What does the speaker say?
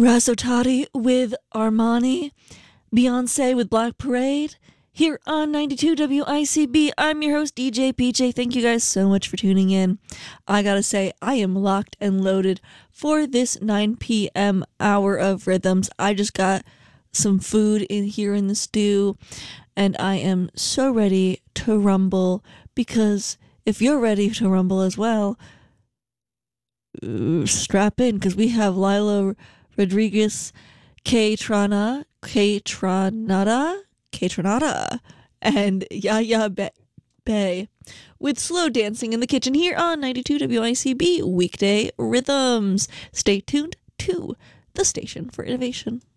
Rasotati with Armani, Beyonce with Black Parade, here on 92 WICB. I'm your host, DJ PJ. Thank you guys so much for tuning in. I gotta say, I am locked and loaded for this 9 p.m. hour of rhythms. I just got some food in here in the stew, and I am so ready to rumble, because if you're ready to rumble as well, strap in, because we have Lila Rodriguez, K-Tranada, and Yaya Bay with Slow Dancing in the Kitchen here on 92 WICB Weekday Rhythms. Stay tuned to the station for innovation.